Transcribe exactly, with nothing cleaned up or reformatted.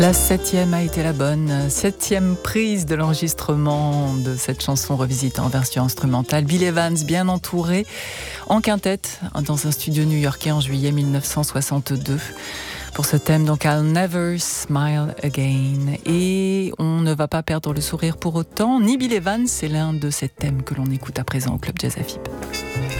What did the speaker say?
La septième a été la bonne, septième prise de l'enregistrement de cette chanson revisitée en version instrumentale. Bill Evans, bien entouré, en quintette, dans un studio new-yorkais en juillet mille neuf cent soixante-deux. Pour ce thème, donc I'll Never Smile Again. Et on ne va pas perdre le sourire pour autant, ni Bill Evans, c'est l'un de ces thèmes que l'on écoute à présent au Club Jazz A F I B.